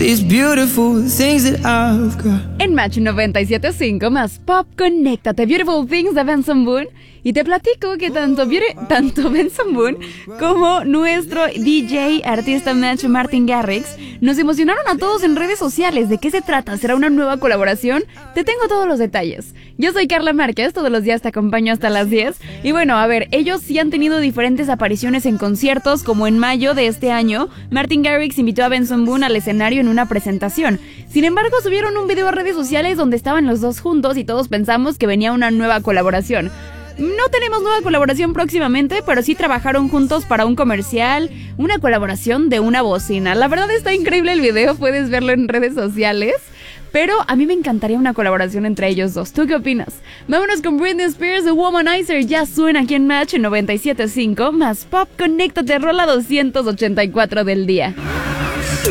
these beautiful things that I've got. En Match 97.5 más Pop, conéctate, Beautiful Things de Benson Boone. Y te platico que tanto Benson Boone como nuestro DJ, artista Match Martin Garrix, nos emocionaron a todos en redes sociales. ¿De qué se trata? ¿Será una nueva colaboración? Te tengo todos los detalles. Yo soy Carla Márquez, todos los días te acompaño hasta las 10. Y bueno, a ver, ellos sí han tenido diferentes apariciones en conciertos, como en mayo de este año, Martin Garrix invitó a Benson Boone al escenario en una presentación. Sin embargo, subieron un video a redes sociales donde estaban los dos juntos y todos pensamos que venía una nueva colaboración. No tenemos nueva colaboración próximamente, pero sí trabajaron juntos para un comercial, una colaboración de una bocina. La verdad está increíble el video, puedes verlo en redes sociales. Pero a mí me encantaría una colaboración entre ellos dos. ¿Tú qué opinas? Vámonos con Britney Spears, The Womanizer. Ya suena aquí en Match 97.5 más Pop, conéctate, rola 284 del día.